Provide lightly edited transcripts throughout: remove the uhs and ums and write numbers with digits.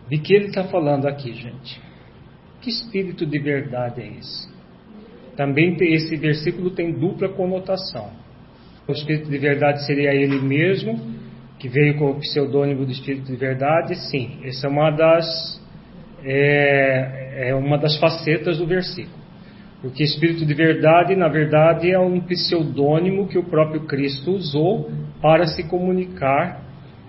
De que ele está falando aqui, gente? Que espírito de verdade é esse? Também esse versículo tem dupla conotação. O espírito de verdade seria ele mesmo, que veio com o pseudônimo do espírito de verdade? Sim, essa é uma das facetas do versículo. Porque espírito de verdade, na verdade, é um pseudônimo que o próprio Cristo usou para se comunicar.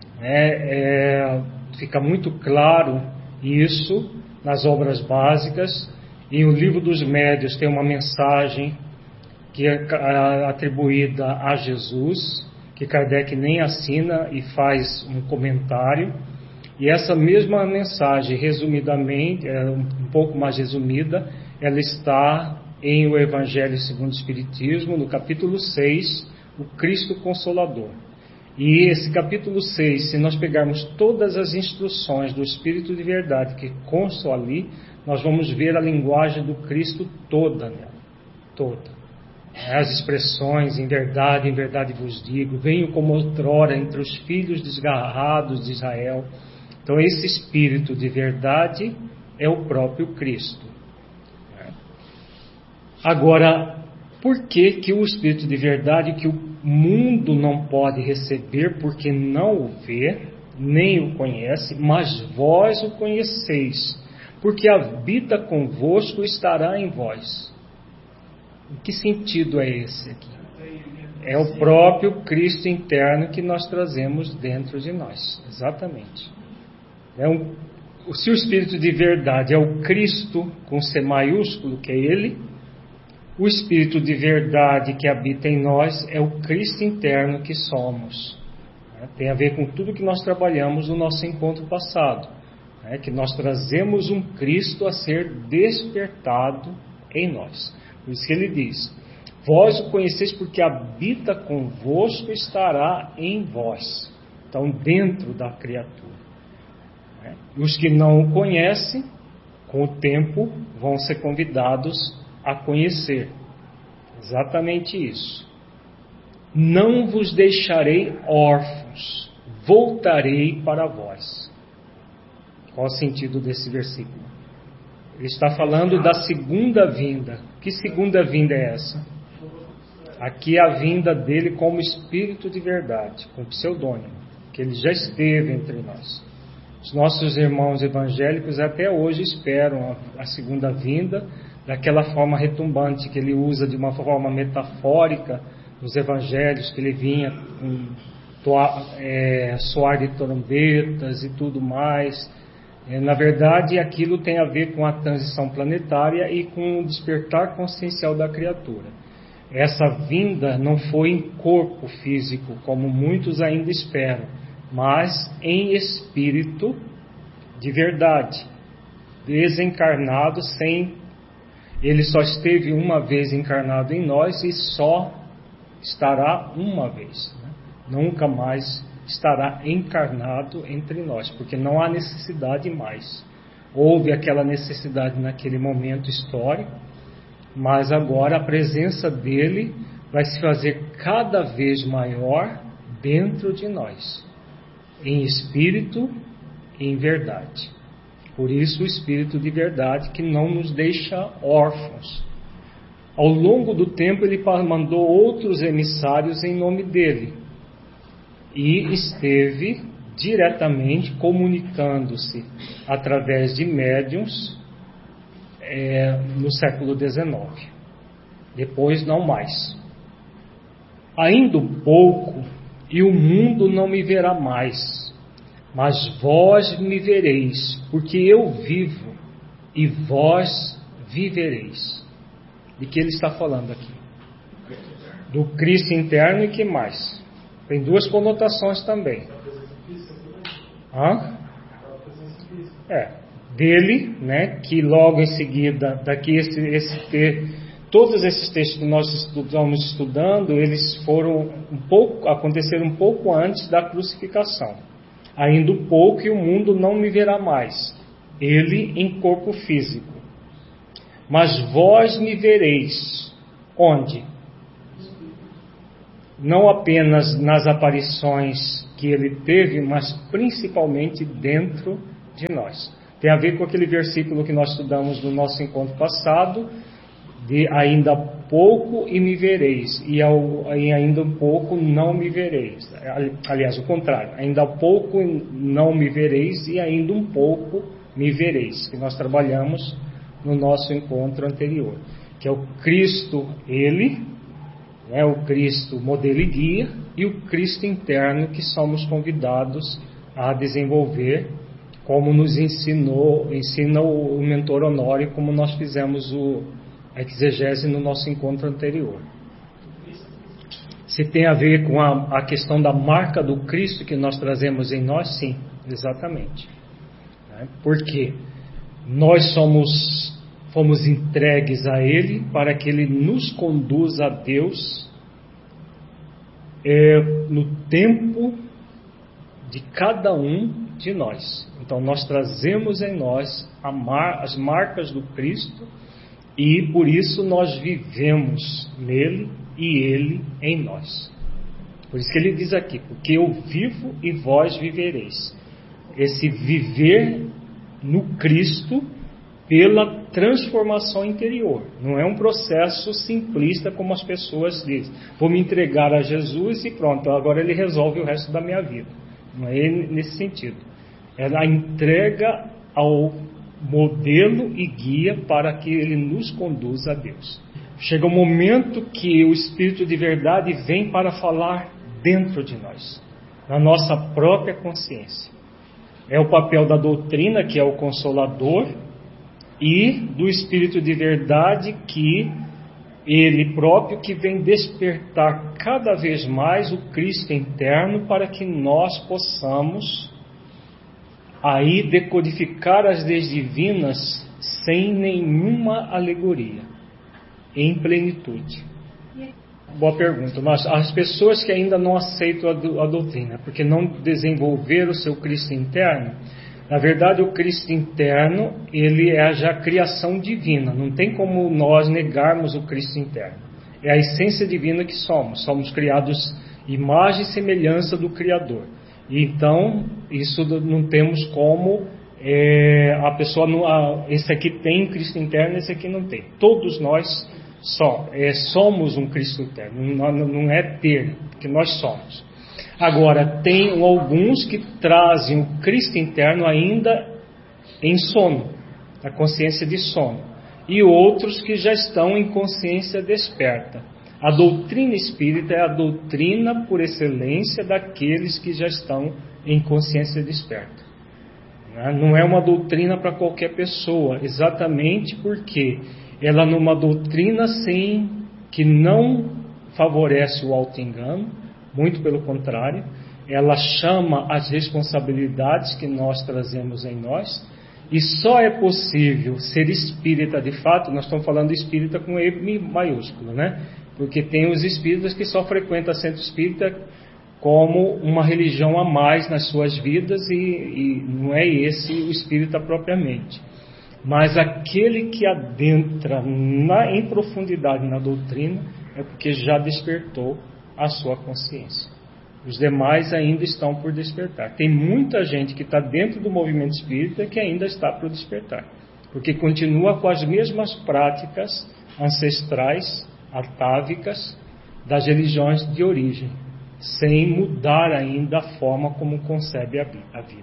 Fica muito claro isso nas obras básicas. E o Livro dos Médiuns tem uma mensagem que é atribuída a Jesus, que Kardec nem assina e faz um comentário. E essa mesma mensagem, resumidamente, um pouco mais resumida, ela está em o Evangelho segundo o Espiritismo, no capítulo 6, o Cristo Consolador. E esse capítulo 6, se nós pegarmos todas as instruções do Espírito de Verdade que constam ali, nós vamos ver a linguagem do Cristo toda nela, toda. As expressões, em verdade vos digo, venho como outrora entre os filhos desgarrados de Israel. Então esse Espírito de Verdade é o próprio Cristo. Agora, por que o Espírito de Verdade, que o mundo não pode receber porque não o vê, nem o conhece, mas vós o conheceis, porque habita convosco e estará em vós? Que sentido é esse aqui? É o próprio Cristo interno que nós trazemos dentro de nós, exatamente. Se o Espírito de Verdade é o Cristo com C maiúsculo, que é Ele, o Espírito de Verdade que habita em nós é o Cristo interno que somos. Tem a ver com tudo que nós trabalhamos no nosso encontro passado, que nós trazemos um Cristo a ser despertado em nós. Por isso que ele diz: vós o conheceis porque habita convosco e estará em vós. Então, dentro da criatura. Os que não o conhecem, com o tempo, vão ser convidados a conhecer. Exatamente isso. Não vos deixarei órfãos, voltarei para vós. Qual o sentido desse versículo? Ele está falando da segunda vinda. Que segunda vinda é essa? Aqui é a vinda dele como Espírito de Verdade, com pseudônimo, que ele já esteve entre nós. Os nossos irmãos evangélicos até hoje esperam a segunda vinda, daquela forma retumbante que ele usa de uma forma metafórica nos evangelhos, que ele vinha com soar de trombetas e tudo mais. Na verdade, aquilo tem a ver com a transição planetária e com o despertar consciencial da criatura. Essa vinda não foi em corpo físico, como muitos ainda esperam, mas em espírito de verdade, desencarnado, ele só esteve uma vez encarnado em nós e só estará uma vez, nunca mais estará encarnado entre nós, porque não há necessidade mais. Houve aquela necessidade naquele momento histórico, mas agora a presença dele vai se fazer cada vez maior dentro de nós, em espírito e em verdade. Por isso o Espírito de Verdade que não nos deixa órfãos. Ao longo do tempo ele mandou outros emissários em nome dele e esteve diretamente comunicando-se através de médiuns no século XIX. Depois não mais. Ainda um pouco e o mundo não me verá mais, mas vós me vereis, porque eu vivo e vós vivereis. De que ele está falando aqui? Do Cristo interno. E que mais? Tem duas conotações também. Dele, que logo em seguida, daqui todos esses textos que nós estamos estudando, eles aconteceram um pouco antes da crucificação. Ainda um pouco e o mundo não me verá mais, ele em corpo físico. Mas vós me vereis. Onde? Não apenas nas aparições que ele teve, mas principalmente dentro de nós. Tem a ver com aquele versículo que nós estudamos no nosso encontro passado, de ainda pouco e me vereis, e ainda um pouco não me vereis. Aliás, o contrário, ainda pouco não me vereis e ainda um pouco me vereis, que nós trabalhamos no nosso encontro anterior, que é o Cristo, Ele, né, o Cristo modelo e guia, e o Cristo interno que somos convidados a desenvolver, como nos ensina o mentor Honório, como nós fizemos a exegese no nosso encontro anterior. Se tem a ver com a questão da marca do Cristo que nós trazemos em nós, sim, exatamente. Porque nós fomos entregues a Ele para que Ele nos conduza a Deus no tempo de cada um de nós. Então nós trazemos em nós as marcas do Cristo e por isso nós vivemos nele e Ele em nós. Por isso que ele diz aqui, porque eu vivo e vós vivereis. Esse viver no Cristo pela transformação interior. Não é um processo simplista como as pessoas dizem. Vou me entregar a Jesus e pronto, agora Ele resolve o resto da minha vida. Não é nesse sentido. É a entrega ao modelo e guia para que Ele nos conduza a Deus. Chega um momento que o Espírito de verdade vem para falar dentro de nós, na nossa própria consciência. É o papel da doutrina, que é o consolador, e do Espírito de verdade, que Ele próprio que vem despertar cada vez mais o Cristo interno para que nós possamos aí decodificar as leis divinas sem nenhuma alegoria, em plenitude. Boa pergunta. Mas as pessoas que ainda não aceitam a doutrina, porque não desenvolveram o seu Cristo interno, na verdade o Cristo interno, ele é já a criação divina, não tem como nós negarmos o Cristo interno. É a essência divina que somos criados imagem e semelhança do Criador. E então, isso não temos como a pessoa, esse aqui tem Cristo interno, esse aqui não tem. Todos nós somos um Cristo interno, não é ter, porque nós somos. Agora, tem alguns que trazem o Cristo interno ainda em sono, na consciência de sono, e outros que já estão em consciência desperta. A doutrina espírita é a doutrina por excelência daqueles que já estão em consciência desperta. Não é uma doutrina para qualquer pessoa, exatamente porque ela é uma doutrina que não favorece o auto-engano, muito pelo contrário, ela chama as responsabilidades que nós trazemos em nós, e só é possível ser espírita de fato. Nós estamos falando de espírita com E maiúsculo, né? Porque tem os espíritas que só frequentam centro espírita como uma religião a mais nas suas vidas, e não é esse o espírita propriamente. Mas aquele que adentra em profundidade na doutrina é porque já despertou a sua consciência. Os demais ainda estão por despertar. Tem muita gente que está dentro do movimento espírita que ainda está por despertar, porque continua com as mesmas práticas ancestrais, atávicas, das religiões de origem, sem mudar ainda a forma como concebe a vida.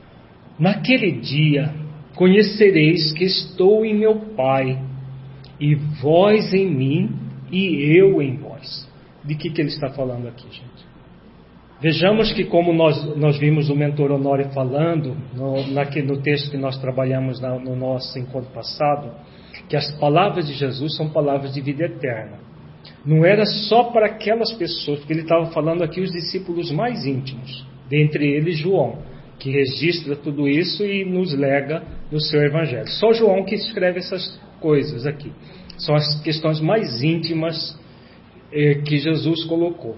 Naquele dia conhecereis que estou em meu Pai, e vós em mim, e eu em vós. De que ele está falando aqui, gente? Vejamos que, como nós vimos o mentor Honório falando no texto que nós trabalhamos no nosso encontro passado, que as palavras de Jesus são palavras de vida eterna. Não era só para aquelas pessoas, porque ele estava falando aqui os discípulos mais íntimos, dentre eles João, que registra tudo isso e nos lega no seu Evangelho. Só João que escreve essas coisas aqui. São as questões mais íntimas que Jesus colocou.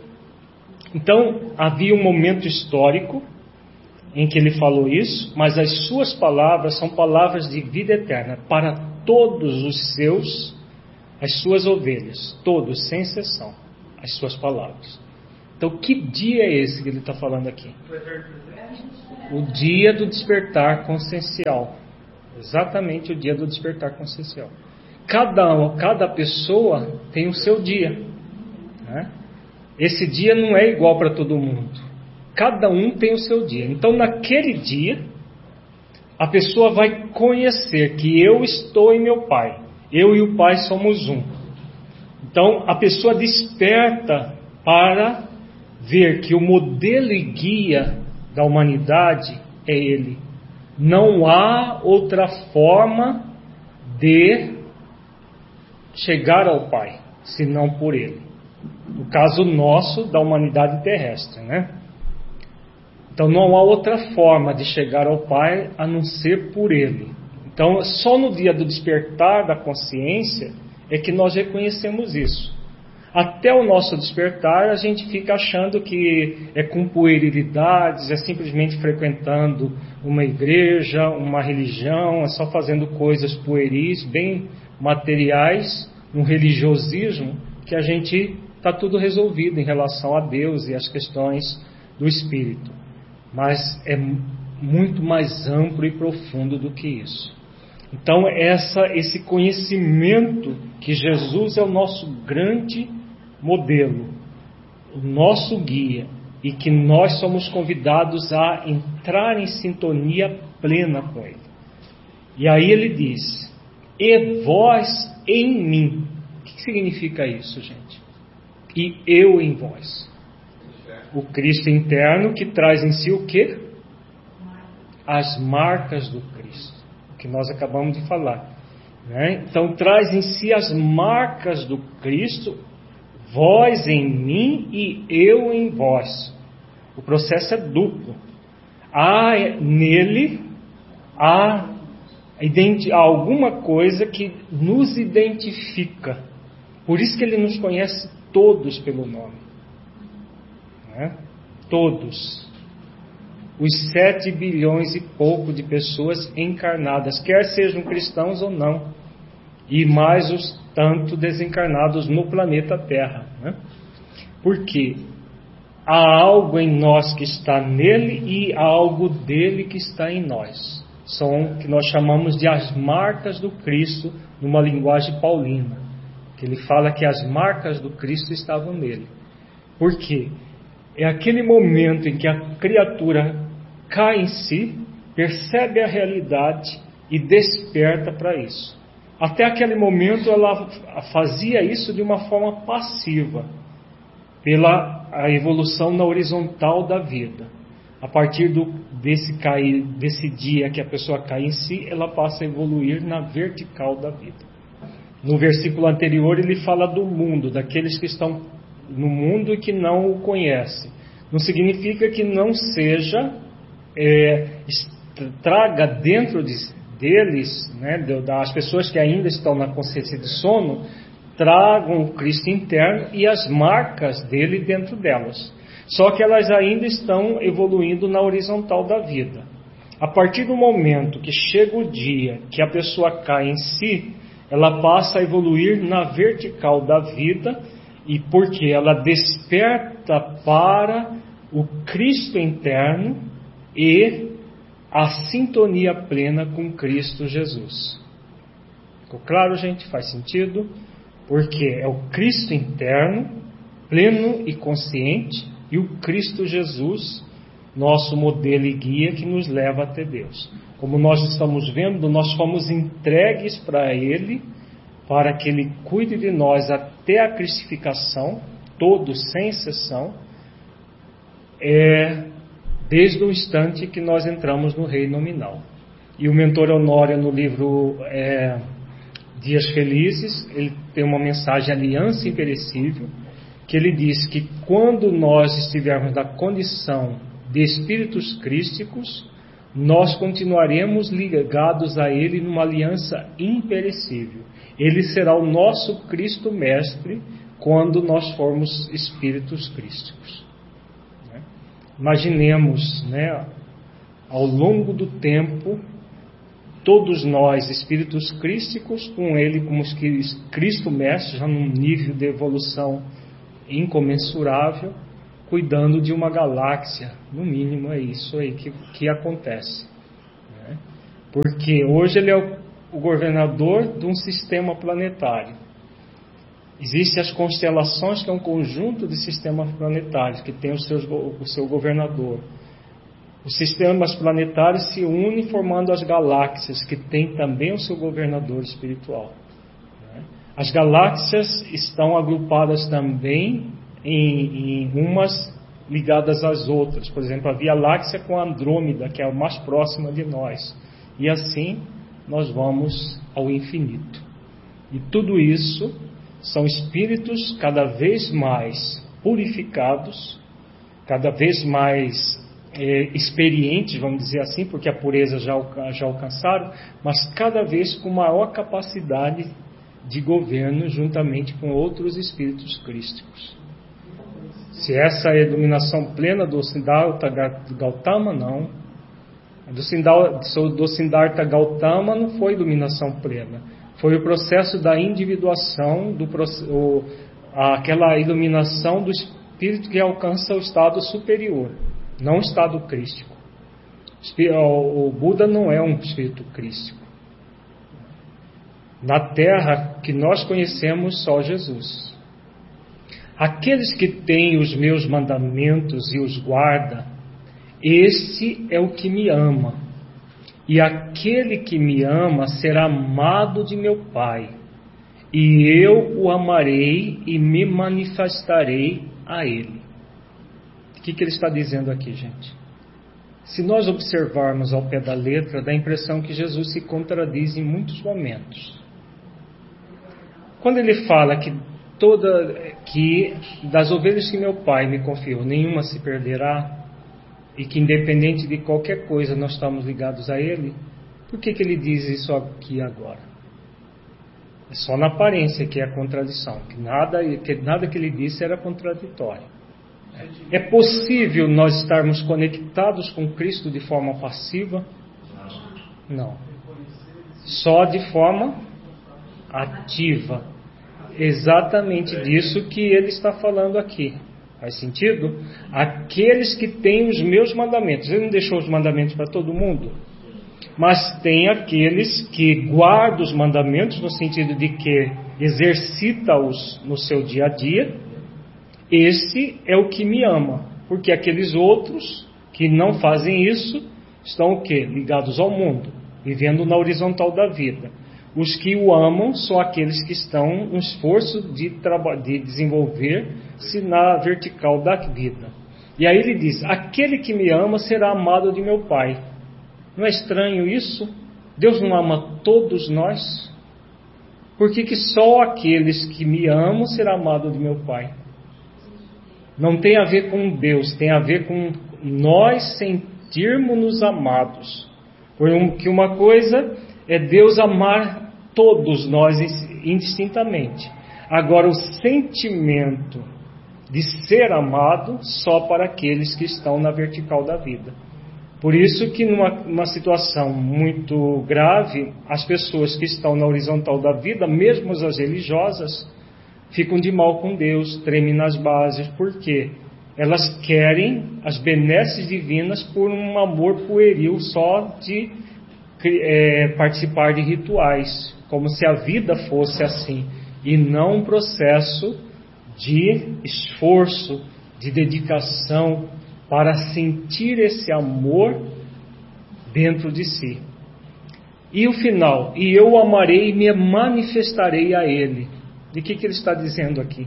Então, havia um momento histórico em que ele falou isso, mas as suas palavras são palavras de vida eterna para todos as suas ovelhas, todos, sem exceção, as suas palavras. Então, que dia é esse que ele está falando aqui? O dia do despertar consciencial. Exatamente o dia do despertar consciencial. Cada pessoa tem o seu dia, né? Esse dia não é igual para todo mundo. Cada um tem o seu dia. Então, naquele dia, a pessoa vai conhecer que eu estou em meu Pai. Eu e o Pai somos um. Então, a pessoa desperta para ver que o modelo e guia da humanidade é Ele. Não há outra forma de chegar ao Pai, senão por Ele. No caso nosso, da humanidade terrestre, né? Então não há outra forma de chegar ao Pai a não ser por Ele. Então só no dia do despertar da consciência é que nós reconhecemos isso. Até o nosso despertar a gente fica achando que é com puerilidades, é simplesmente frequentando uma igreja, uma religião, é só fazendo coisas pueris, bem materiais, um religiosismo, que a gente está tudo resolvido em relação a Deus e as questões do Espírito. Mas é muito mais amplo e profundo do que isso. Então esse conhecimento que Jesus é o nosso grande modelo, o nosso guia, e que nós somos convidados a entrar em sintonia plena com Ele. E aí ele diz, e vós em mim. O que significa isso, gente? E eu em vós. O Cristo interno que traz em si o quê? As marcas do Cristo, que nós acabamos de falar, né? Então traz em si as marcas do Cristo, vós em mim e eu em vós. O processo é duplo. Há nele alguma coisa que nos identifica. Por isso que ele nos conhece todos pelo nome, né? Todos. Os 7 bilhões e pouco de pessoas encarnadas, quer sejam cristãos ou não, e mais os tanto desencarnados no planeta Terra, né? Porque há algo em nós que está nele e há algo dele que está em nós. São o que nós chamamos de as marcas do Cristo, numa linguagem paulina, que ele fala que as marcas do Cristo estavam nele. Por quê? É aquele momento em que a criatura cai em si, percebe a realidade e desperta para isso. Até aquele momento ela fazia isso de uma forma passiva, pela a evolução na horizontal da vida. A partir desse dia que a pessoa cai em si, ela passa a evoluir na vertical da vida. No versículo anterior ele fala do mundo, daqueles que estão no mundo e que não o conhecem. Não significa que não seja, traga dentro deles, né, das pessoas que ainda estão na consciência de sono, tragam o Cristo interno e as marcas dele dentro delas. Só que elas ainda estão evoluindo na horizontal da vida. A partir do momento que chega o dia que a pessoa cai em si, ela passa a evoluir na vertical da vida, e porque ela desperta para o Cristo interno e a sintonia plena com Cristo Jesus. Ficou claro, gente? Faz sentido? Porque é o Cristo interno, pleno e consciente, e o Cristo Jesus, nosso modelo e guia, que nos leva até Deus. Como nós estamos vendo, nós fomos entregues para Ele, para que Ele cuide de nós até a crucificação, todos sem exceção, desde o instante que nós entramos no reino nominal. E o mentor Honório, no livro Dias Felizes, ele tem uma mensagem Aliança Imperecível, que ele diz que quando nós estivermos na condição de espíritos crísticos, nós continuaremos ligados a Ele numa aliança imperecível. Ele será o nosso Cristo Mestre quando nós formos espíritos crísticos. Imaginemos, né, ao longo do tempo, todos nós, espíritos crísticos, com Ele como Cristo Mestre, já num nível de evolução incomensurável, cuidando de uma galáxia. No mínimo é isso aí que acontece, né? Porque hoje ele é o governador de um sistema planetário. Existem as constelações, que é um conjunto de sistemas planetários que tem o seu governador. Os sistemas planetários se unem formando as galáxias, que tem também o seu governador espiritual, né? As galáxias estão agrupadas também em umas ligadas às outras. Por exemplo, a Via Láctea com a Andrômeda, que é a mais próxima de nós. E assim nós vamos ao infinito. E tudo isso são espíritos cada vez mais purificados, cada vez mais experientes, vamos dizer assim, porque a pureza já alcançaram, mas cada vez com maior capacidade de governo juntamente com outros espíritos crísticos. Se essa é a iluminação plena do Siddhartha Gautama, não. Do Siddhartha Gautama não foi iluminação plena. Foi o processo da individuação, aquela iluminação do espírito que alcança o estado superior, não o estado crístico. O Buda não é um espírito crístico. Na Terra que nós conhecemos só Jesus. Aqueles que têm os meus mandamentos e os guarda, esse é o que me ama. E aquele que me ama será amado de meu Pai. E eu o amarei e me manifestarei a ele. O que ele está dizendo aqui, gente? Se nós observarmos ao pé da letra, dá a impressão que Jesus se contradiz em muitos momentos. Quando ele fala que das ovelhas que meu Pai me confiou, nenhuma se perderá, e que independente de qualquer coisa nós estamos ligados a Ele, por que ele diz isso aqui agora? É só na aparência que é a contradição, que nada que ele disse era contraditório. É possível nós estarmos conectados com Cristo de forma passiva? Não. Só de forma ativa. Exatamente disso que ele está falando aqui. Faz sentido? Aqueles que têm os meus mandamentos. Ele não deixou os mandamentos para todo mundo? Mas tem aqueles que guardam os mandamentos, no sentido de que exercita-os no seu dia a dia. Esse é o que me ama. Porque aqueles outros que não fazem isso estão o quê? Ligados ao mundo, vivendo na horizontal da vida. Os que o amam são aqueles que estão no esforço de desenvolver-se na vertical da vida. E aí ele diz: aquele que me ama será amado de meu Pai. Não é estranho isso? Deus não ama todos nós? Por que só aqueles que me amam será amado de meu Pai? Não tem a ver com Deus, tem a ver com nós sentirmos-nos amados. Porque uma coisa é Deus amar todos nós indistintamente. Agora, o sentimento de ser amado só para aqueles que estão na vertical da vida. Por isso que numa situação muito grave, as pessoas que estão na horizontal da vida, mesmo as religiosas, ficam de mal com Deus, tremem nas bases. Por quê? Elas querem as benesses divinas por um amor pueril só de participar de rituais, como se a vida fosse assim, e não um processo de esforço, de dedicação, para sentir esse amor dentro de si. E o final: e eu o amarei e me manifestarei a ele. De que ele está dizendo aqui?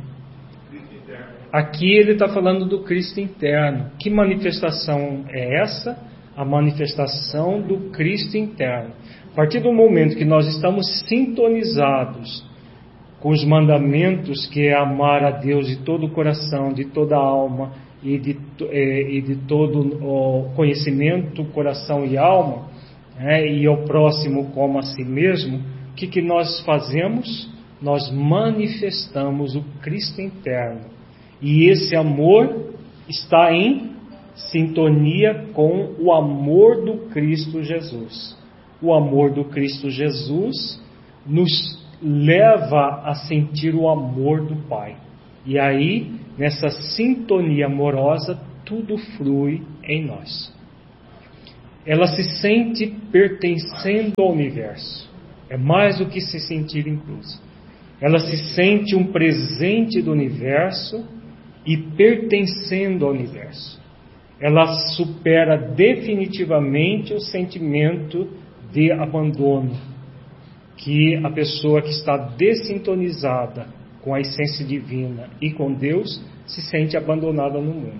Aqui ele está falando do Cristo interno. Que manifestação é essa? A manifestação do Cristo interno. A partir do momento que nós estamos sintonizados com os mandamentos, que é amar a Deus de todo o coração, de toda a alma e de todo o conhecimento, coração e alma, e ao próximo como a si mesmo, o que nós fazemos? Nós manifestamos o Cristo interno. E esse amor está em sintonia com o amor do Cristo Jesus. O amor do Cristo Jesus nos leva a sentir o amor do Pai. E aí nessa sintonia amorosa, tudo flui em nós. Ela se sente pertencendo ao universo. É mais do que se sentir inclusa. Ela se sente um presente do universo e pertencendo ao universo. Ela supera definitivamente o sentimento de abandono que a pessoa que está dessintonizada com a essência divina e com Deus se sente abandonada no mundo.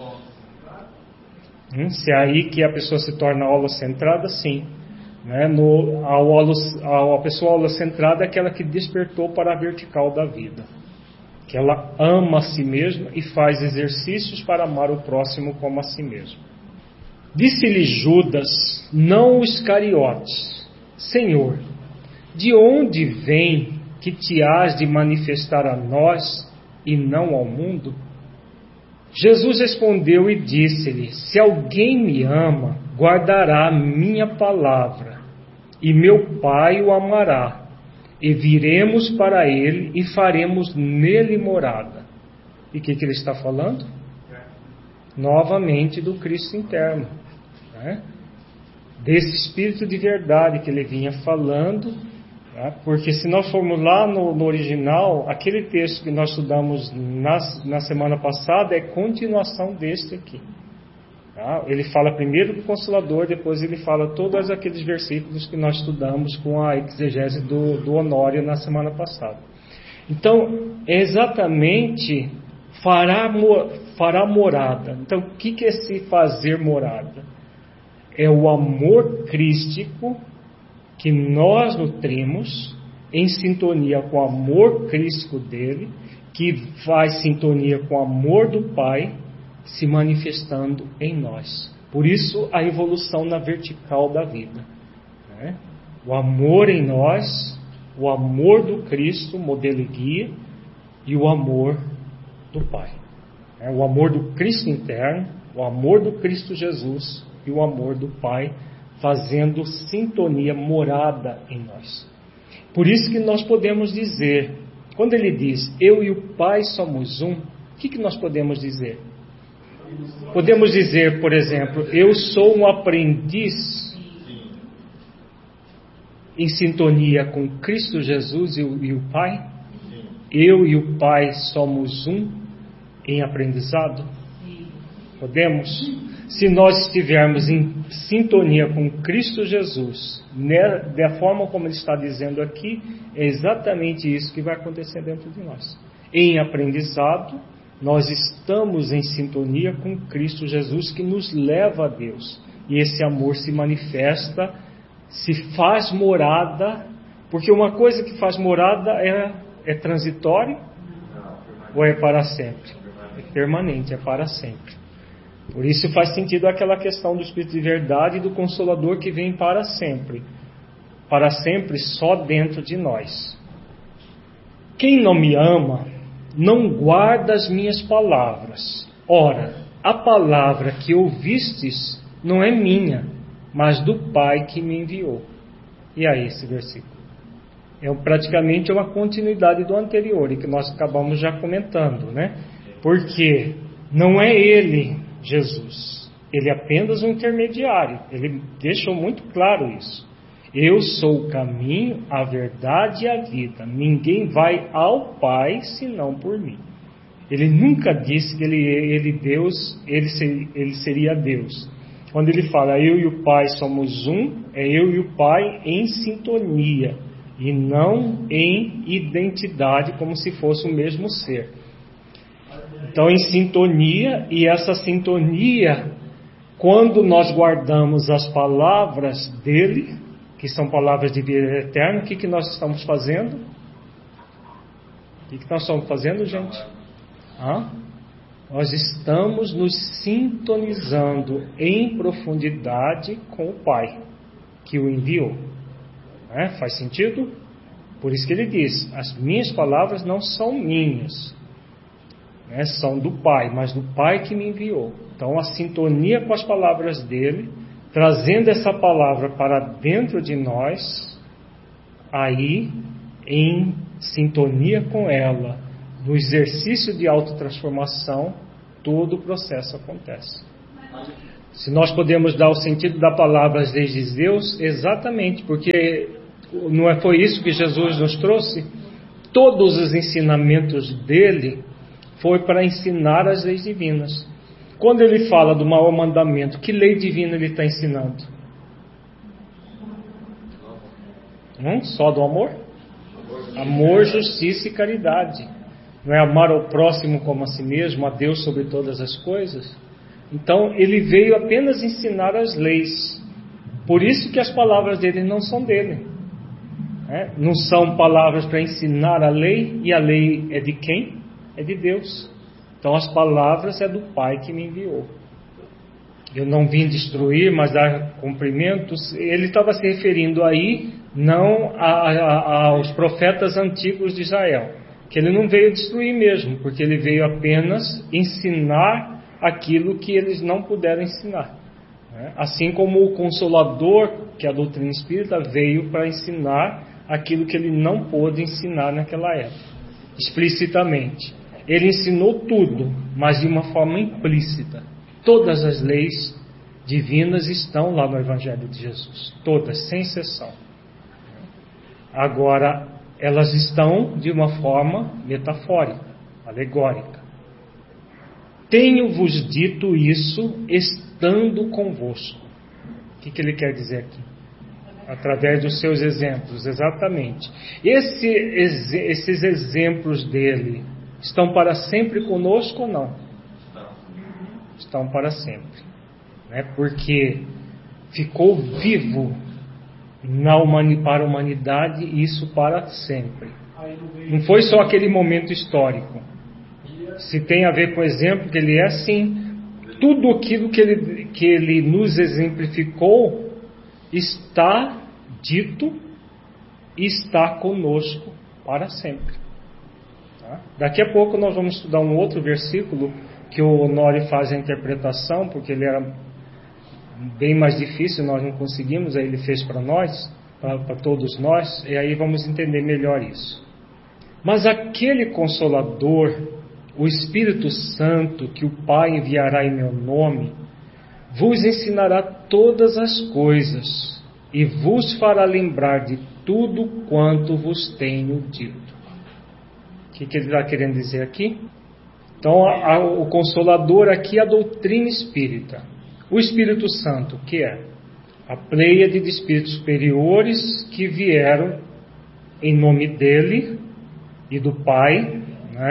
Se é aí que a pessoa se torna holocentrada, sim. A pessoa holocentrada é aquela que despertou para a vertical da vida, que ela ama a si mesma e faz exercícios para amar o próximo como a si mesmo. Disse-lhe Judas, não o Iscariotes: Senhor, de onde vem que te hás de manifestar a nós e não ao mundo? Jesus respondeu e disse-lhe: se alguém me ama, guardará a minha palavra, e meu Pai o amará, e viremos para ele e faremos nele morada. E o que ele está falando? Novamente do Cristo interno, né? Desse Espírito de verdade que ele vinha falando, né? Porque se nós formos lá no original, aquele texto que nós estudamos na semana passada é continuação deste aqui. Tá? Ele fala primeiro do Consolador, depois ele fala todos aqueles versículos que nós estudamos com a exegese do Honório na semana passada. Então, é exatamente fará morada. Então, o que é esse fazer morada? É o amor crístico que nós nutrimos em sintonia com o amor crístico dele, que faz sintonia com o amor do Pai, se manifestando em nós. Por isso a evolução na vertical da vida, né? O amor em nós, o amor do Cristo, modelo e guia, e o amor do Pai, né? O amor do Cristo interno, o amor do Cristo Jesus e o amor do Pai fazendo sintonia morada em nós. Por isso que nós podemos dizer, quando ele diz eu e o Pai somos um, o que nós podemos dizer? Podemos dizer, por exemplo, eu sou um aprendiz em sintonia com Cristo Jesus e o Pai? Eu e o Pai somos um em aprendizado? Podemos? Se nós estivermos em sintonia com Cristo Jesus, da forma como ele está dizendo aqui, é exatamente isso que vai acontecer dentro de nós. Em aprendizado, nós estamos em sintonia com Cristo Jesus, que nos leva a Deus. E esse amor se manifesta, se faz morada, porque uma coisa que faz morada é transitório ou é para sempre? É permanente, é para sempre. Por isso faz sentido aquela questão do Espírito de verdade e do Consolador que vem para sempre. Para sempre só dentro de nós. Quem não me ama, não guarda as minhas palavras. Ora, a palavra que ouvistes não é minha, mas do Pai que me enviou. E aí esse versículo? É praticamente uma continuidade do anterior, e que nós acabamos já comentando, né? Porque não é ele, Jesus. Ele é apenas um intermediário. Ele deixou muito claro isso. Eu sou o caminho, a verdade e a vida. Ninguém vai ao Pai senão por mim. Ele nunca disse que ele seria Deus. Quando ele fala eu e o Pai somos um, é eu e o Pai em sintonia e não em identidade como se fosse o mesmo ser. Então em sintonia, e essa sintonia, quando nós guardamos as palavras dele, que são palavras de vida eterna, o que nós estamos fazendo? O que nós estamos fazendo, gente? Nós estamos nos sintonizando em profundidade com o Pai, que o enviou. Faz sentido? Por isso que ele diz, as minhas palavras não são minhas, são do Pai, mas do Pai que me enviou. Então a sintonia com as palavras dele, trazendo essa palavra para dentro de nós, aí, em sintonia com ela, no exercício de autotransformação, todo o processo acontece. Se nós podemos dar o sentido da palavra às leis de Deus, exatamente, porque não foi isso que Jesus nos trouxe? Todos os ensinamentos dele foi para ensinar as leis divinas. Quando ele fala do maior mandamento, que lei divina ele está ensinando? Só do amor? Amor, justiça e caridade. Não é amar ao próximo como a si mesmo, a Deus sobre todas as coisas? Então ele veio apenas ensinar as leis. Por isso que as palavras dele não são dele. Não são palavras para ensinar a lei, e a lei é de quem? É de Deus. Então as palavras é do Pai que me enviou. Eu não vim destruir, mas dar cumprimentos. Ele estava se referindo aí não aos profetas antigos de Israel, que ele não veio destruir mesmo, porque ele veio apenas ensinar aquilo que eles não puderam ensinar. Assim como o Consolador, que é a doutrina espírita, veio para ensinar aquilo que ele não pôde ensinar naquela época, explicitamente. Ele ensinou tudo, mas de uma forma implícita. Todas as leis divinas estão lá no Evangelho de Jesus, todas, sem exceção. Agora, elas estão de uma forma metafórica, alegórica. Tenho-vos dito isso estando convosco. O que ele quer dizer aqui? Através dos seus exemplos, exatamente. Esses exemplos dele estão para sempre conosco ou não? Estão para sempre. Porque ficou vivo para a humanidade, isso para sempre. Não foi só aquele momento histórico. Se tem a ver com o exemplo, que ele é assim, tudo aquilo que ele nos exemplificou está dito e está conosco para sempre. Daqui a pouco nós vamos estudar um outro versículo que o Honório faz a interpretação, porque ele era bem mais difícil, nós não conseguimos, aí ele fez para nós, para todos nós, e aí vamos entender melhor isso. Mas aquele Consolador, o Espírito Santo, que o Pai enviará em meu nome, vos ensinará todas as coisas e vos fará lembrar de tudo quanto vos tenho dito. O que ele está querendo dizer aqui? Então, o Consolador aqui é a doutrina espírita. O Espírito Santo, que é a pleiade de espíritos superiores que vieram em nome dele e do Pai,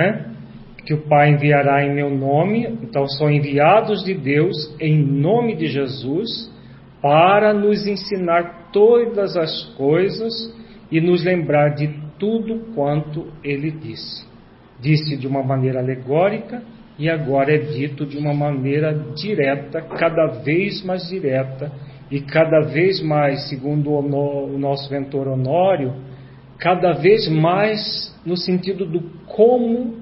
que o Pai enviará em meu nome. Então são enviados de Deus em nome de Jesus para nos ensinar todas as coisas e nos lembrar de tudo quanto ele disse. Disse de uma maneira alegórica e agora é dito de uma maneira direta, cada vez mais direta e cada vez mais, segundo o nosso mentor Honório, cada vez mais no sentido do como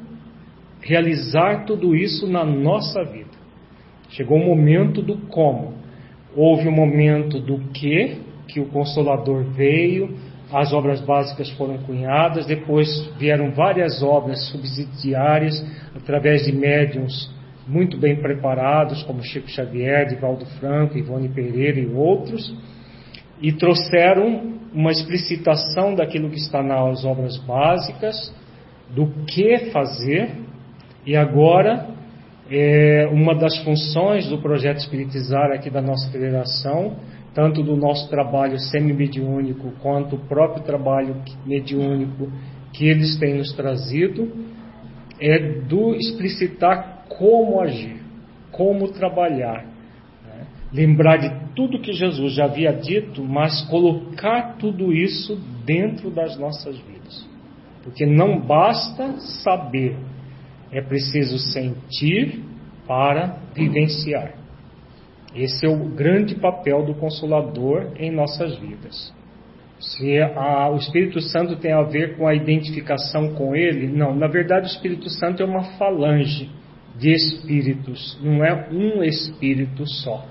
realizar tudo isso na nossa vida. Chegou o momento do como. Houve o momento do que o Consolador veio, as obras básicas foram cunhadas, depois vieram várias obras subsidiárias, através de médiuns muito bem preparados, como Chico Xavier, Divaldo Franco, Ivone Pereira e outros, e trouxeram uma explicitação daquilo que está nas obras básicas, do que fazer. E agora, uma das funções do projeto Espiritizar aqui da nossa federação, tanto do nosso trabalho semi-mediúnico quanto o próprio trabalho mediúnico que eles têm nos trazido, é do explicitar como agir, como trabalhar, lembrar de tudo que Jesus já havia dito, mas colocar tudo isso dentro das nossas vidas, porque não basta saber, é preciso sentir para vivenciar. Esse é o grande papel do Consolador em nossas vidas. Se o Espírito Santo tem a ver com a identificação com Ele, não. Na verdade, o Espírito Santo é uma falange de espíritos, não é um espírito só,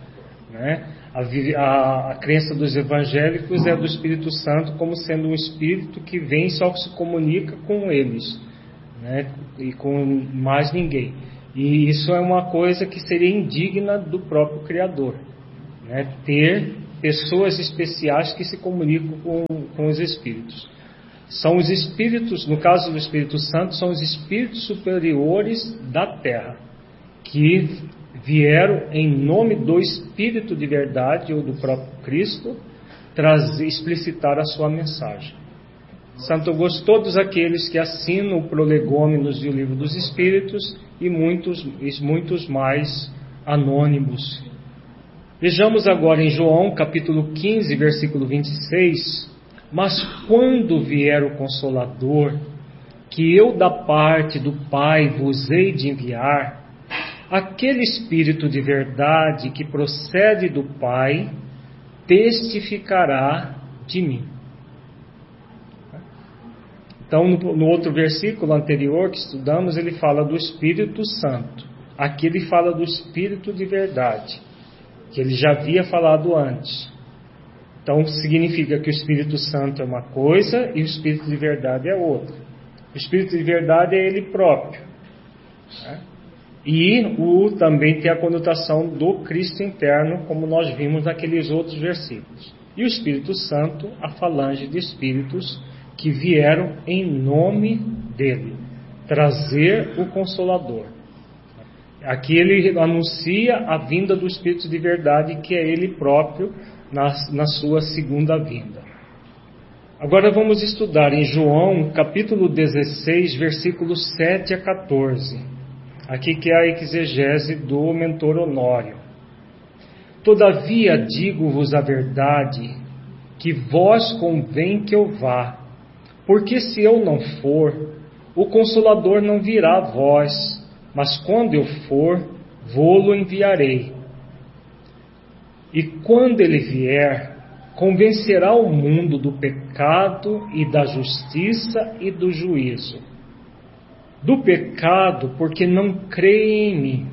A crença dos evangélicos é do Espírito Santo como sendo um espírito que vem e só se comunica com eles, né? E com mais ninguém. E isso é uma coisa que seria indigna do próprio Criador, né? Ter pessoas especiais que se comunicam com os Espíritos. São os Espíritos, no caso do Espírito Santo, são os Espíritos superiores da Terra, que vieram em nome do Espírito de verdade, ou do próprio Cristo, explicitar a sua mensagem. Santo Augusto, todos aqueles que assinam o Prolegômenos e o Livro dos Espíritos, e muitos mais anônimos. Vejamos agora em João, capítulo 15, versículo 26. Mas quando vier o Consolador, que eu da parte do Pai vos hei de enviar, aquele Espírito de verdade que procede do Pai, testificará de mim. Então, no outro versículo anterior que estudamos, ele fala do Espírito Santo. Aqui ele fala do Espírito de verdade, que ele já havia falado antes. Então, significa que o Espírito Santo é uma coisa e o Espírito de verdade é outra. O Espírito de verdade é ele próprio, né? E também tem a conotação do Cristo interno, como nós vimos naqueles outros versículos. E o Espírito Santo, a falange de Espíritos que vieram em nome dele, trazer o Consolador. Aqui ele anuncia a vinda do Espírito de verdade, que é ele próprio, na sua segunda vinda. Agora vamos estudar em João, capítulo 16, versículos 7 a 14. Aqui que é a exegese do Mentor Honório. Todavia digo-vos a verdade, que vós convém que eu vá, porque se eu não for, o Consolador não virá a vós, mas quando eu for, vô-lo enviarei. E quando ele vier, convencerá o mundo do pecado e da justiça e do juízo. Do pecado, porque não creem em mim.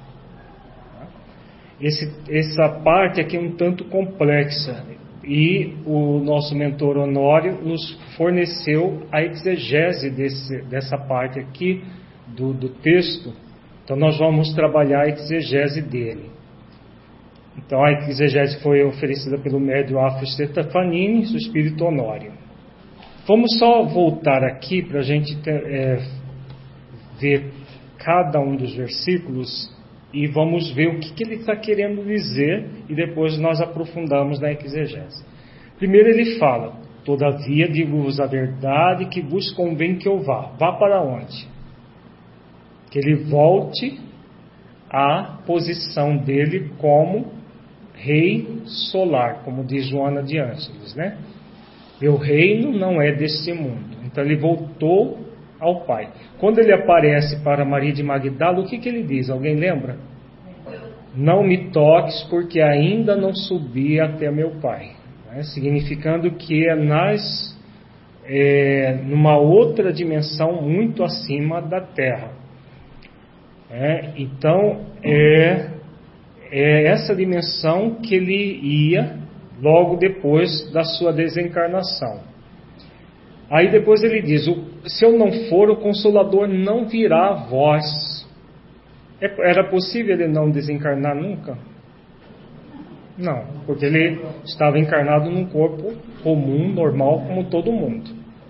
Essa parte aqui é um tanto complexa, e o nosso mentor Honório nos forneceu a exegese dessa parte aqui do texto. Então nós vamos trabalhar a exegese dele. Então a exegese foi oferecida pelo médium Afro Stefanini, o Espírito Honório. Vamos só voltar aqui para a gente ver cada um dos versículos e vamos ver o que ele está querendo dizer, e depois nós aprofundamos na exegese. Primeiro ele fala: todavia digo-vos a verdade, que vos convém que eu vá. Vá para onde? Que ele volte à posição dele como Rei solar, como diz Joana de Ângeles, né? Meu reino não é deste mundo. Então ele voltou ao Pai. Quando ele aparece para Maria de Magdala, o que ele diz? Alguém lembra? Não me toques, porque ainda não subi até meu Pai. Né? Significando que numa outra dimensão muito acima da Terra. Então, é essa dimensão que ele ia logo depois da sua desencarnação. Aí depois ele diz: se eu não for, o Consolador não virá a vós. Era possível ele não desencarnar nunca? Não, porque ele estava encarnado num corpo comum, normal, como todo mundo.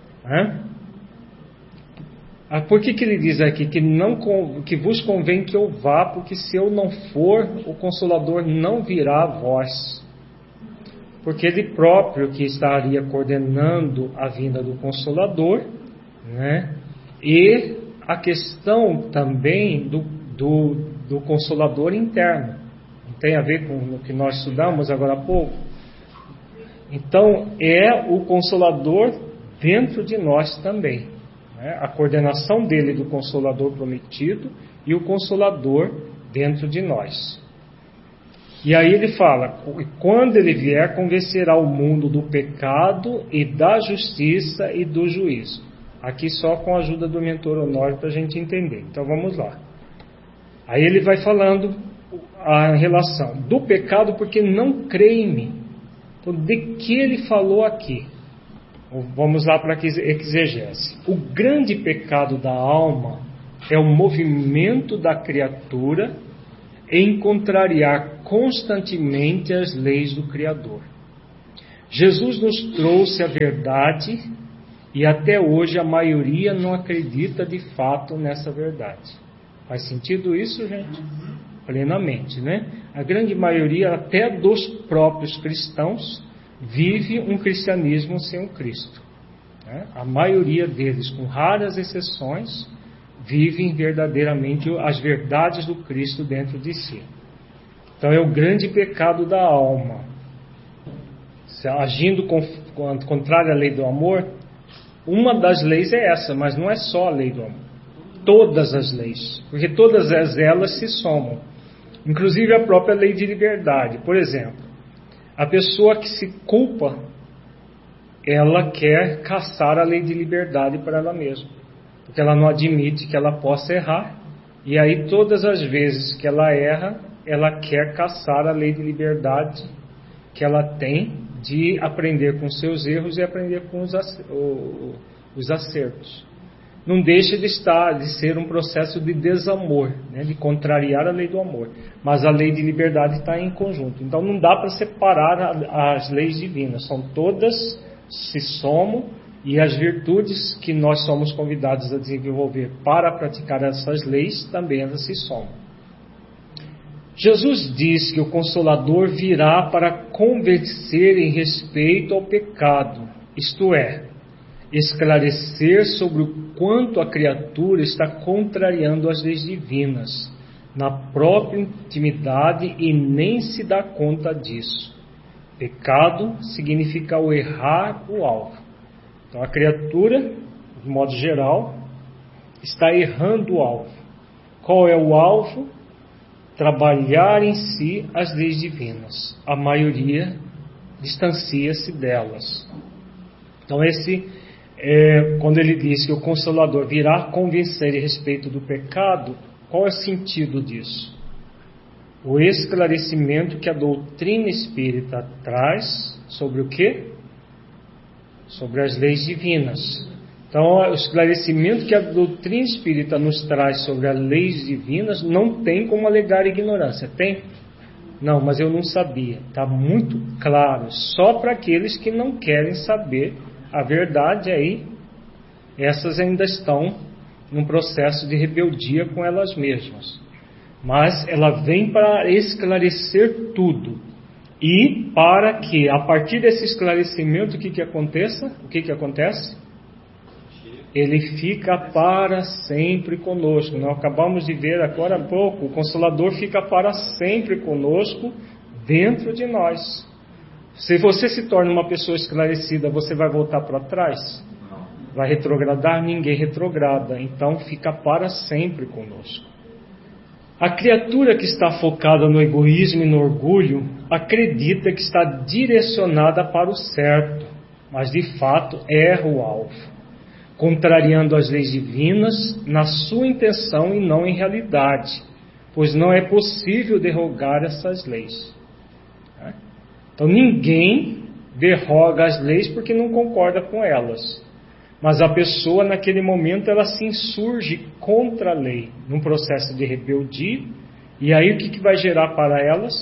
Por que ele diz aqui que vos convém que eu vá, porque se eu não for, o Consolador não virá a vós? Porque ele próprio que estaria coordenando a vinda do Consolador, né? E a questão também do Consolador interno. Não tem a ver com o que nós estudamos agora há pouco? Então, é o Consolador dentro de nós também. Né? A coordenação dele do Consolador prometido e o Consolador dentro de nós. E aí ele fala: quando ele vier, convencerá o mundo do pecado e da justiça e do juízo. Aqui só com a ajuda do Mentor Honório para a gente entender. Então vamos lá. Aí ele vai falando a relação do pecado, porque não crê em mim. Então, de que ele falou aqui? Vamos lá para a exegese. O grande pecado da alma é o movimento da criatura em contrariar constantemente as leis do Criador. Jesus nos trouxe a verdade e até hoje a maioria não acredita de fato nessa verdade. Faz sentido isso, gente? Plenamente, né? A grande maioria, até dos próprios cristãos, vive um cristianismo sem o Cristo, né? A maioria deles, com raras exceções, vivem verdadeiramente as verdades do Cristo dentro de si. Então é o grande pecado da alma. Agindo contrário à lei do amor, uma das leis é essa, mas não é só a lei do amor. Todas as leis, porque todas elas se somam. Inclusive a própria lei de liberdade. Por exemplo, a pessoa que se culpa, ela quer caçar a lei de liberdade para ela mesma, porque ela não admite que ela possa errar, e aí todas as vezes que ela erra, ela quer caçar a lei de liberdade que ela tem de aprender com seus erros e aprender com os acertos. Não deixa de ser um processo de desamor, né, de contrariar a lei do amor, mas a lei de liberdade está em conjunto. Então não dá para separar as leis divinas, são todas, se somam, e as virtudes que nós somos convidados a desenvolver para praticar essas leis também elas se somam. Jesus diz que o Consolador virá para convencer em respeito ao pecado, isto é, esclarecer sobre o quanto a criatura está contrariando as leis divinas na própria intimidade e nem se dá conta disso. Pecado significa o errar o alvo. Então a criatura, de modo geral, está errando o alvo. Qual é o alvo? Trabalhar em si as leis divinas. A maioria distancia-se delas. Então quando ele diz que o Consolador virá convencer a respeito do pecado, qual é o sentido disso? O esclarecimento que a doutrina espírita traz sobre o quê? Sobre as leis divinas. Então, o esclarecimento que a doutrina espírita nos traz sobre as leis divinas não tem como alegar ignorância. Tem? Não, mas eu não sabia. Está muito claro. Só para aqueles que não querem saber a verdade, aí essas ainda estão num processo de rebeldia com elas mesmas. Mas ela vem para esclarecer tudo. E para que, a partir desse esclarecimento, o que aconteça? O que acontece? Ele fica para sempre conosco. Nós acabamos de ver agora há pouco, o Consolador fica para sempre conosco, dentro de nós. Se você se torna uma pessoa esclarecida, você vai voltar para trás? Vai retrogradar? Ninguém retrograda. Então fica para sempre conosco. A criatura que está focada no egoísmo e no orgulho acredita que está direcionada para o certo, mas de fato erra o alvo, contrariando as leis divinas na sua intenção e não em realidade, pois não é possível derrogar essas leis. Então ninguém derroga as leis porque não concorda com elas, mas a pessoa naquele momento ela se insurge contra a lei, num processo de rebeldia, e aí o que vai gerar para elas?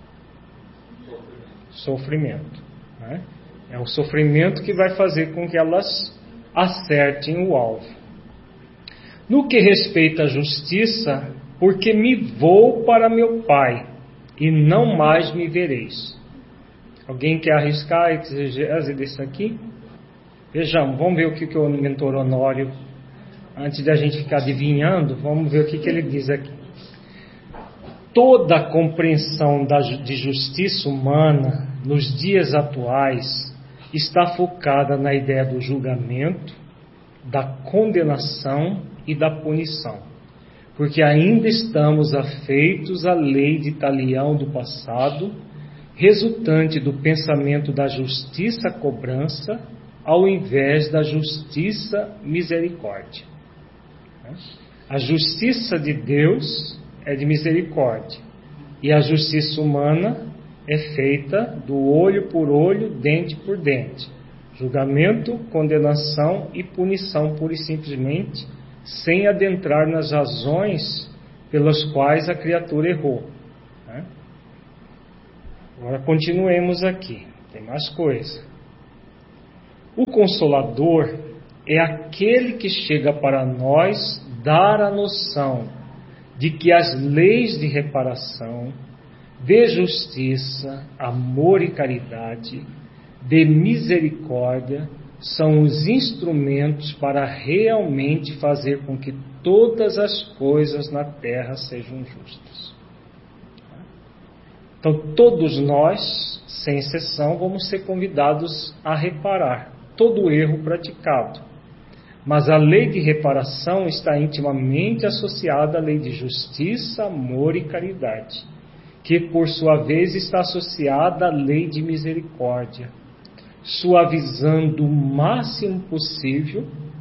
Sofrimento. Né? É o sofrimento que vai fazer com que elas acertem o alvo. No que respeita à justiça, porque me vou para meu Pai, e não mais me vereis. Alguém quer arriscar a exegese disso aqui? Vejamos, vamos ver o que o mentor Honório, antes de a gente ficar adivinhando, vamos ver o que ele diz aqui. Toda a compreensão de justiça humana nos dias atuais está focada na ideia do julgamento, da condenação e da punição, porque ainda estamos afeitos à lei de Talião do passado, resultante do pensamento da justiça-cobrança, ao invés da justiça-misericórdia. A justiça de Deus é de misericórdia, e a justiça humana é feita do olho por olho, dente por dente. Julgamento, condenação e punição, pura e simplesmente, sem adentrar nas razões pelas quais a criatura errou. Agora continuemos aqui, tem mais coisa. O Consolador é aquele que chega para nós dar a noção de que as leis de reparação, de justiça, amor e caridade, de misericórdia, são os instrumentos para realmente fazer com que todas as coisas na terra sejam justas. Então, todos nós, sem exceção, vamos ser convidados a reparar todo o erro praticado. Mas a lei de reparação está intimamente associada à lei de justiça, amor e caridade, que, por sua vez, está associada à lei de misericórdia, suavizando o máximo possível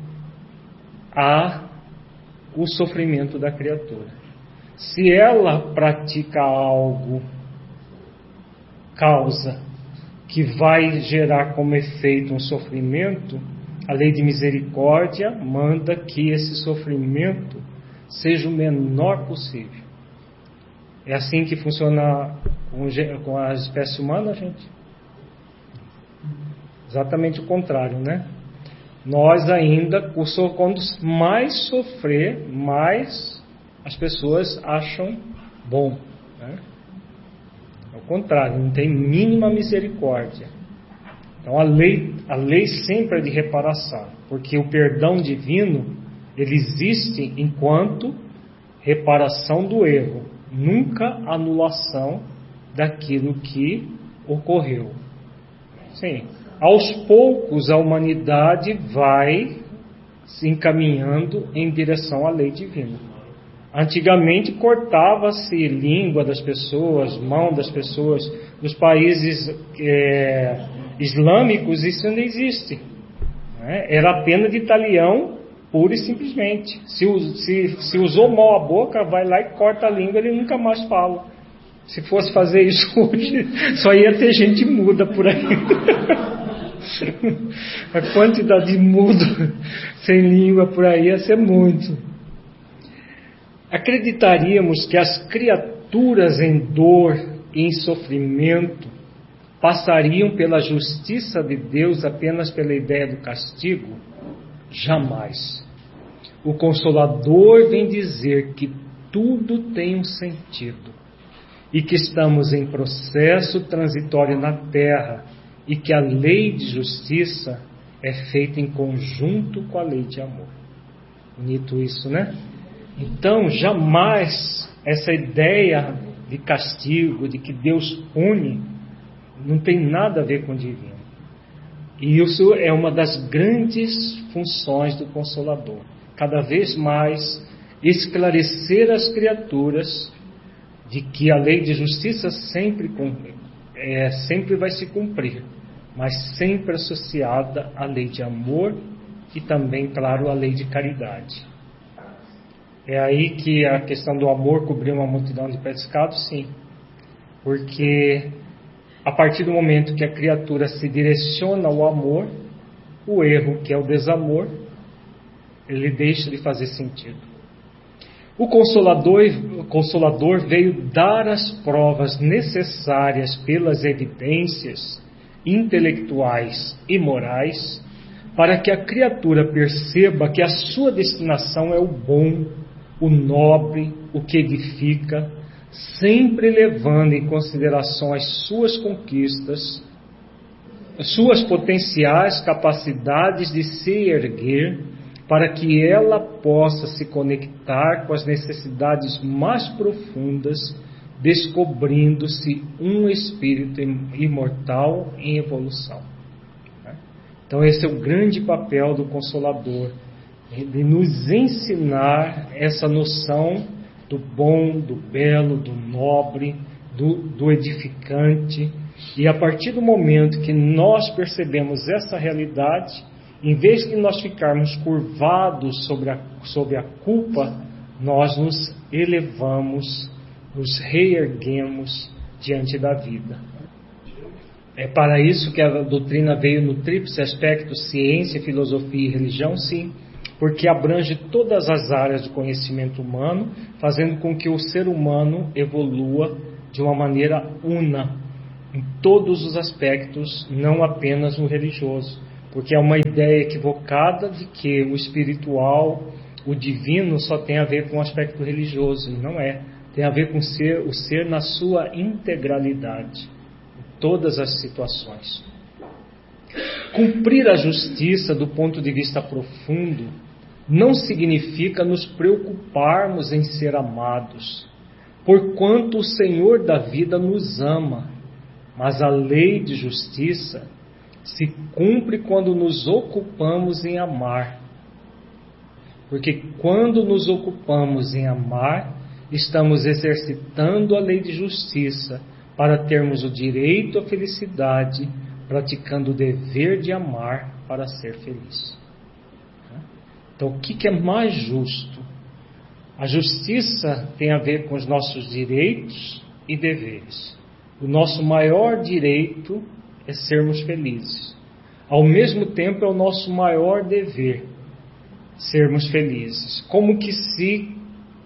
o sofrimento da criatura. Se ela pratica algo, causa, que vai gerar como efeito um sofrimento, a lei de misericórdia manda que esse sofrimento seja o menor possível. É assim que funciona com a espécie humana, gente? Exatamente o contrário, né? Nós ainda, quando mais sofrer, mais as pessoas acham bom, né? Ao contrário, não tem mínima misericórdia. Então a lei sempre é de reparação, porque o perdão divino, ele existe enquanto reparação do erro, nunca anulação daquilo que ocorreu. Sim, aos poucos a humanidade vai se encaminhando em direção à lei divina. Antigamente cortava-se língua das pessoas, mão das pessoas. Nos países islâmicos isso não existe. Era a pena de talião pura e simplesmente. Se usou mal a boca, vai lá e corta a língua, ele nunca mais fala. Se fosse fazer isso hoje, só ia ter gente muda por aí. A quantidade de mudo sem língua por aí ia ser muito. Acreditaríamos que as criaturas em dor e em sofrimento passariam pela justiça de Deus apenas pela ideia do castigo? Jamais. O Consolador vem dizer que tudo tem um sentido e que estamos em processo transitório na Terra e que a lei de justiça é feita em conjunto com a lei de amor. Bonito isso, né? Então, jamais essa ideia de castigo, de que Deus pune, não tem nada a ver com o divino. E isso é uma das grandes funções do Consolador. Cada vez mais esclarecer as criaturas de que a lei de justiça sempre vai se cumprir, mas sempre associada à lei de amor e também, claro, à lei de caridade. É aí que a questão do amor cobriu uma multidão de pecados, sim. Porque a partir do momento que a criatura se direciona ao amor, o erro, que é o desamor, ele deixa de fazer sentido. O Consolador veio dar as provas necessárias pelas evidências intelectuais e morais para que a criatura perceba que a sua destinação é o bom, o nobre, o que edifica, sempre levando em consideração as suas conquistas, as suas potenciais capacidades de se erguer, para que ela possa se conectar com as necessidades mais profundas, descobrindo-se um espírito imortal em evolução. Então esse é o grande papel do Consolador, de nos ensinar essa noção do bom, do belo, do nobre, do edificante. E a partir do momento que nós percebemos essa realidade, em vez de nós ficarmos curvados sobre a culpa, nós nos elevamos, nos reerguemos diante da vida. É para isso que a doutrina veio no tríplice aspecto, ciência, filosofia e religião, sim, porque abrange todas as áreas do conhecimento humano, fazendo com que o ser humano evolua de uma maneira una, em todos os aspectos, não apenas no religioso, porque é uma ideia equivocada de que o espiritual, o divino, só tem a ver com o aspecto religioso, e não é. Tem a ver com o ser na sua integralidade, em todas as situações. Cumprir a justiça do ponto de vista profundo não significa nos preocuparmos em ser amados, porquanto o Senhor da vida nos ama, mas a lei de justiça se cumpre quando nos ocupamos em amar. Porque quando nos ocupamos em amar, estamos exercitando a lei de justiça para termos o direito à felicidade, praticando o dever de amar para ser feliz. Então, o que é mais justo? A justiça tem a ver com os nossos direitos e deveres. O nosso maior direito é sermos felizes. Ao mesmo tempo, é o nosso maior dever sermos felizes. Como que se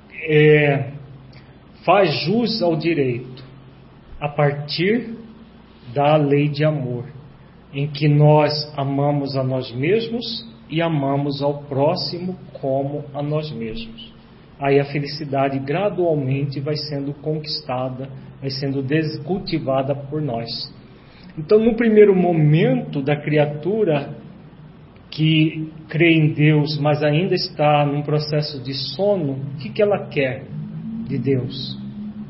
faz jus ao direito? A partir da lei de amor, em que nós amamos a nós mesmos e amamos ao próximo como a nós mesmos. Aí a felicidade gradualmente vai sendo conquistada, vai sendo cultivada por nós. Então, no primeiro momento da criatura que crê em Deus, mas ainda está num processo de sono, o que ela quer de Deus?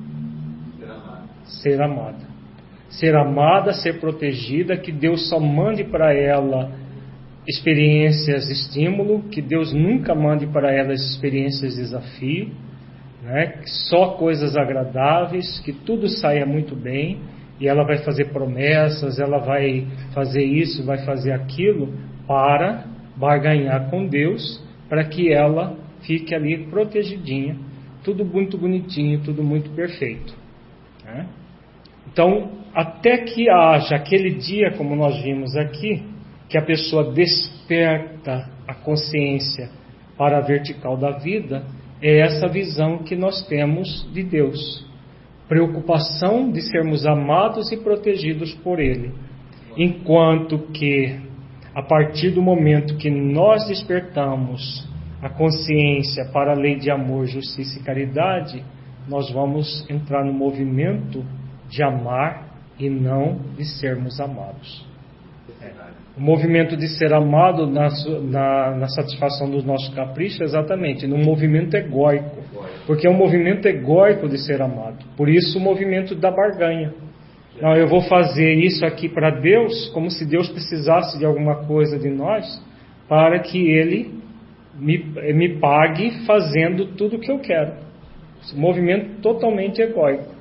Ser amada. Ser amada, ser protegida, que Deus só mande para ela experiências de estímulo, que Deus nunca mande para ela experiências de desafio, né? Só coisas agradáveis, que tudo saia muito bem, e ela vai fazer promessas, ela vai fazer isso, vai fazer aquilo, para barganhar com Deus, para que ela fique ali protegidinha, tudo muito bonitinho, tudo muito perfeito, né? Então, até que haja aquele dia, como nós vimos aqui, que a pessoa desperta a consciência para a vertical da vida, é essa visão que nós temos de Deus. Preocupação de sermos amados e protegidos por Ele. Enquanto que, a partir do momento que nós despertamos a consciência para a lei de amor, justiça e caridade, nós vamos entrar no movimento de amar e não de sermos amados. O movimento de ser amado na satisfação dos nossos caprichos, exatamente, num movimento egóico, porque é um movimento egóico de ser amado. Por isso o movimento da barganha. Não, eu vou fazer isso aqui para Deus, como se Deus precisasse de alguma coisa de nós, para que Ele me pague fazendo tudo o que eu quero. Esse movimento totalmente egóico.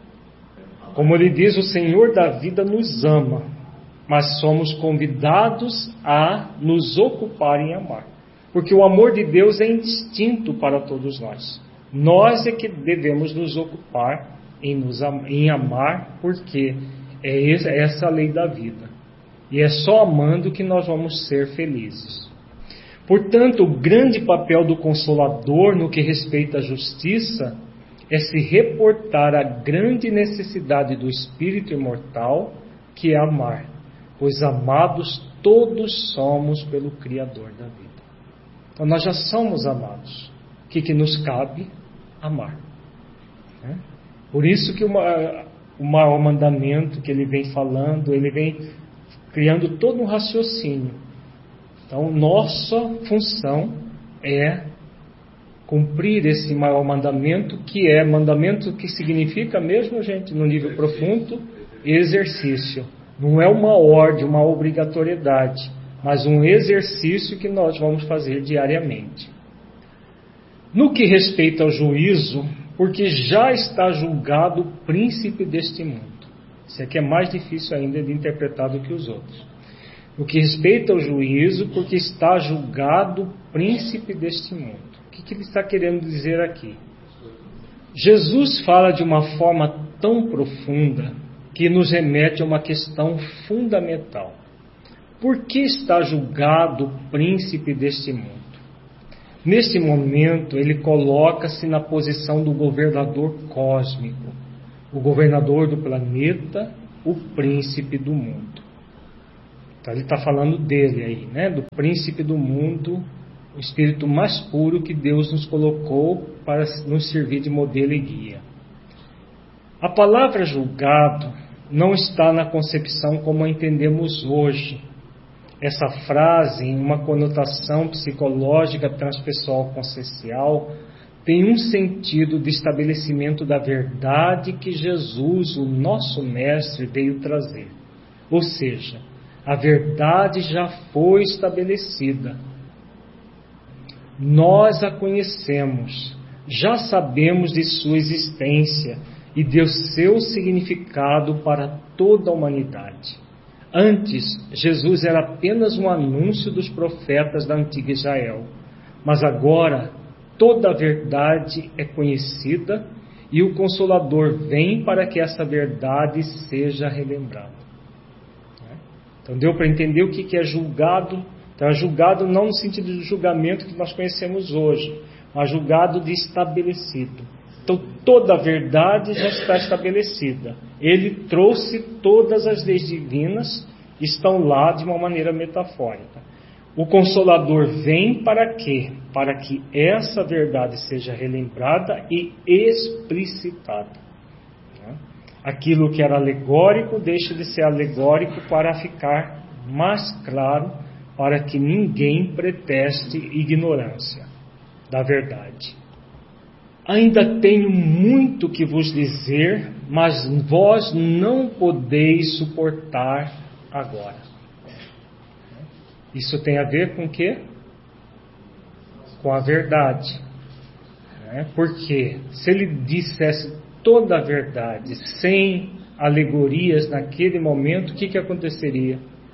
Como ele diz, o Senhor da vida nos ama, mas somos convidados a nos ocupar em amar. Porque o amor de Deus é instinto para todos nós. Nós é que devemos nos ocupar em amar, porque é essa a lei da vida. E é só amando que nós vamos ser felizes. Portanto, o grande papel do Consolador no que respeita à justiça é se reportar à grande necessidade do espírito imortal, que é amar. Pois amados todos somos pelo Criador da vida. Então nós já somos amados. O que nos cabe? Amar. Por isso que o maior mandamento que ele vem falando, ele vem criando todo um raciocínio. Então nossa função é cumprir esse maior mandamento, mandamento que significa mesmo, gente, no nível profundo, exercício. Não é uma ordem, uma obrigatoriedade, mas um exercício que nós vamos fazer diariamente. No que respeita ao juízo, porque já está julgado o príncipe deste mundo. Isso aqui é mais difícil ainda de interpretar do que os outros. No que respeita ao juízo, porque está julgado o príncipe deste mundo. O que ele está querendo dizer aqui? Jesus fala de uma forma tão profunda que nos remete a uma questão fundamental. Por que está julgado o príncipe deste mundo? Neste momento, ele coloca-se na posição do governador cósmico, o governador do planeta, o príncipe do mundo. Então, ele está falando dele aí, né? Do príncipe do mundo, o espírito mais puro que Deus nos colocou para nos servir de modelo e guia. A palavra julgado não está na concepção como a entendemos hoje. Essa frase, em uma conotação psicológica transpessoal consciencial, tem um sentido de estabelecimento da verdade que Jesus, o nosso mestre, veio trazer. Ou seja, a verdade já foi estabelecida. Nós a conhecemos, já sabemos de sua existência e deu seu significado para toda a humanidade. Antes, Jesus era apenas um anúncio dos profetas da antiga Israel, mas agora toda a verdade é conhecida e o Consolador vem para que essa verdade seja relembrada. Então deu para entender o que é julgado. Então é julgado não no sentido de julgamento que nós conhecemos hoje, mas julgado de estabelecido. Então toda a verdade já está estabelecida. Ele trouxe todas as leis divinas, estão lá de uma maneira metafórica. O Consolador vem para quê? Para que essa verdade seja relembrada e explicitada. Aquilo que era alegórico deixa de ser alegórico para ficar mais claro, para que ninguém preteste ignorância da verdade. Ainda tenho muito que vos dizer, mas vós não podeis suportar agora. Isso tem a ver com o quê? Com a verdade. Porque se ele dissesse toda a verdade, sem alegorias naquele momento, o que aconteceria?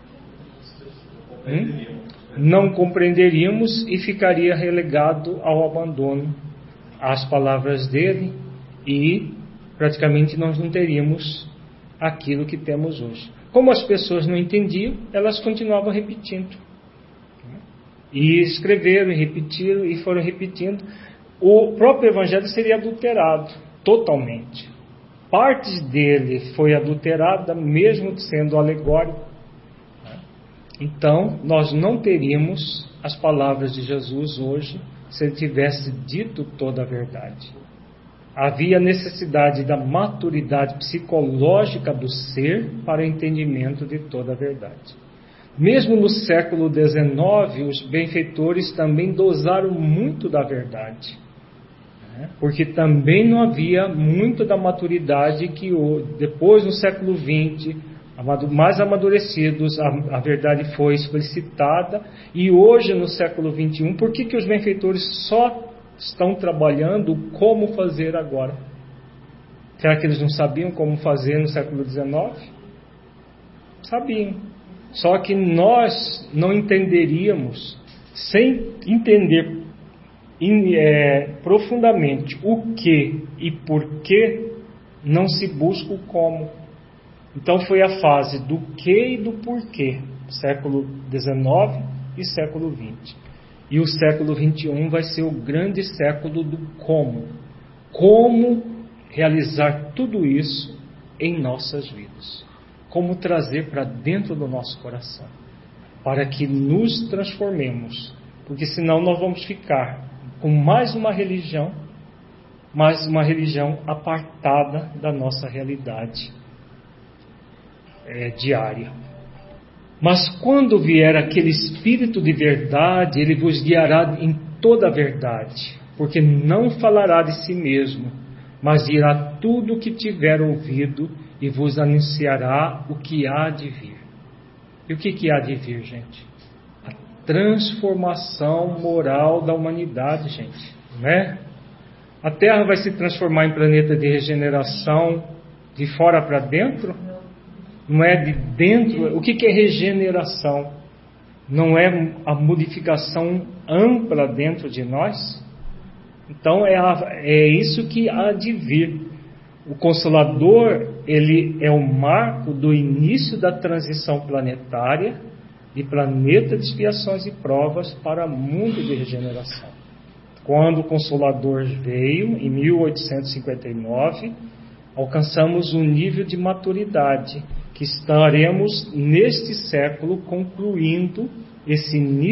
Não compreenderíamos e ficaria relegado ao abandono às palavras dele e praticamente nós não teríamos aquilo que temos hoje. Como as pessoas não entendiam, elas continuavam repetindo. E escreveram e repetiram e foram repetindo. O próprio Evangelho seria adulterado totalmente. Parte dele foi adulterada, mesmo sendo alegórico. Então, nós não teríamos as palavras de Jesus hoje se ele tivesse dito toda a verdade. Havia necessidade da maturidade psicológica do ser para o entendimento de toda a verdade. Mesmo no século XIX, os benfeitores também dosaram muito da verdade, porque também não havia muito da maturidade que depois, no século XX, mais amadurecidos, a verdade foi explicitada, e hoje, no século XXI, por que os benfeitores só estão trabalhando como fazer agora? Será que eles não sabiam como fazer no século XIX? Sabiam. Só que nós não entenderíamos, sem entender profundamente o que e por que, não se busca o como. Então foi a fase do que e do porquê, século XIX e século XX. E o século XXI vai ser o grande século do como. Como realizar tudo isso em nossas vidas. Como trazer para dentro do nosso coração. Para que nos transformemos. Porque senão nós vamos ficar com mais uma religião apartada da nossa realidade diária. Mas quando vier aquele Espírito de verdade, ele vos guiará em toda a verdade, porque não falará de si mesmo, mas dirá tudo o que tiver ouvido e vos anunciará o que há de vir. E o que há de vir, gente? A transformação moral da humanidade, gente, né? A Terra vai se transformar em planeta de regeneração de fora para dentro? Não é de dentro. O que é regeneração? Não é a modificação ampla dentro de nós? Então é isso que há de vir. O Consolador, ele é o marco do início da transição planetária, de planeta de expiações e provas para mundo de regeneração. Quando o Consolador veio, em 1859, alcançamos um nível de maturidade, que estaremos neste século concluindo esse nível